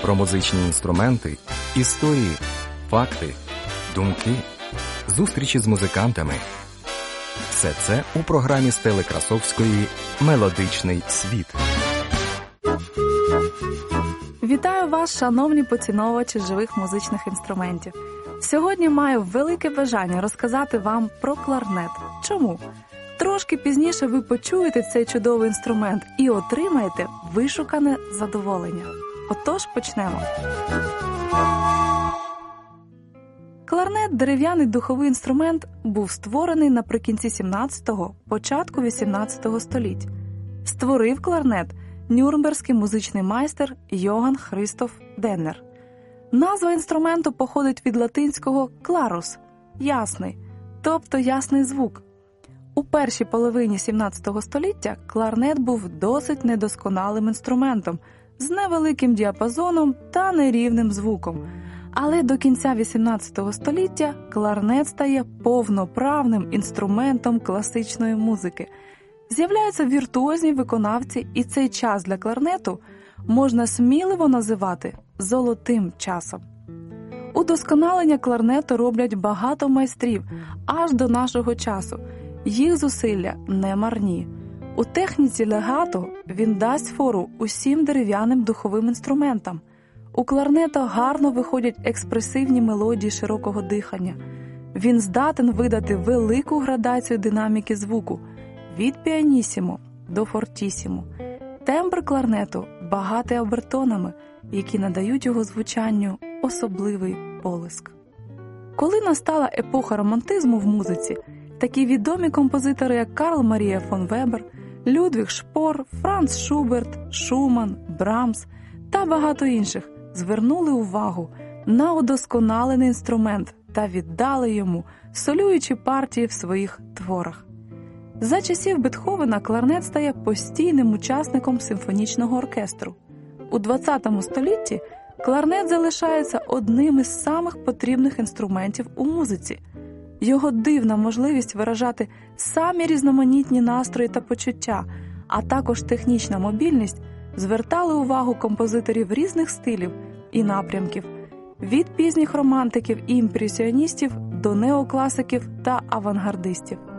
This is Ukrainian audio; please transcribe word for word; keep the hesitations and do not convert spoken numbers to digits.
Про музичні інструменти, історії, факти, думки, зустрічі з музикантами. Все це у програмі Стели Красовської «Мелодичний світ». Вітаю вас, шановні поціновувачі живих музичних інструментів. Сьогодні маю велике бажання розказати вам про кларнет. Чому? Трошки пізніше ви почуєте цей чудовий інструмент і отримаєте вишукане задоволення. Отож, почнемо. Кларнет – дерев'яний духовий інструмент, був створений наприкінці сімнадцятого, початку вісімнадцятого століть. Створив кларнет нюрнберзький музичний майстер Йоганн Христоф Деннер. Назва інструменту походить від латинського «кларус» – «ясний», тобто «ясний звук». У першій половині сімнадцятого століття кларнет був досить недосконалим інструментом з невеликим діапазоном та нерівним звуком. Але до кінця вісімнадцятого століття кларнет стає повноправним інструментом класичної музики. З'являються віртуозні виконавці, і цей час для кларнету можна сміливо називати «золотим часом». Удосконалення кларнету роблять багато майстрів аж до нашого часу. Їх зусилля не марні. У техніці легато він дасть фору усім дерев'яним духовим інструментам. У кларнета гарно виходять експресивні мелодії широкого дихання. Він здатен видати велику градацію динаміки звуку від піанісімо до фортісімо. Тембр кларнету багатий обертонами, які надають його звучанню особливий полиск. Коли настала епоха романтизму в музиці, такі відомі композитори, як Карл Марія фон Вебер, Людвіг Шпор, Франц Шуберт, Шуман, Брамс та багато інших звернули увагу на удосконалений інструмент та віддали йому солюючі партії в своїх творах. За часів Бетховена кларнет стає постійним учасником симфонічного оркестру. У ХХ столітті кларнет залишається одним із самих потрібних інструментів у музиці. Його дивна можливість виражати самі різноманітні настрої та почуття, а також технічна мобільність звертали увагу композиторів різних стилів і напрямків, від пізніх романтиків і імпресіоністів до неокласиків та авангардистів.